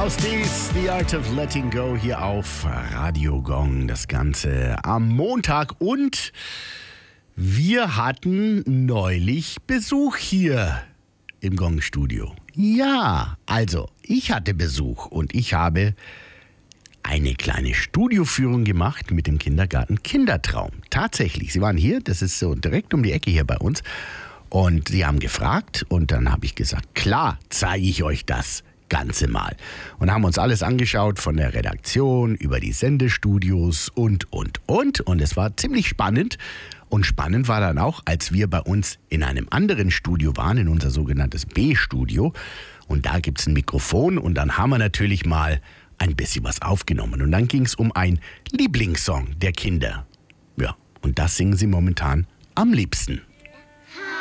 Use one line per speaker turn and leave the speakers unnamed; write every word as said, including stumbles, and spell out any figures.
House D's The Art of Letting Go hier auf Radio Gong. Das Ganze am Montag und wir hatten neulich Besuch hier im Gong-Studio. Ja, also ich hatte Besuch und ich habe eine kleine Studioführung gemacht mit dem Kindergarten Kindertraum. Tatsächlich, sie waren hier, das ist so direkt um die Ecke hier bei uns und sie haben gefragt und dann habe ich gesagt, klar, zeige ich euch das Ganze mal. Und haben uns alles angeschaut von der Redaktion über die Sendestudios und, und, und. Und es war ziemlich spannend. Und spannend war dann auch, als wir bei uns in einem anderen Studio waren, in unser sogenanntes B-Studio. Und da gibt es ein Mikrofon und dann haben wir natürlich mal ein bisschen was aufgenommen. Und dann ging es um einen Lieblingssong der Kinder. Ja, und das singen sie momentan am liebsten.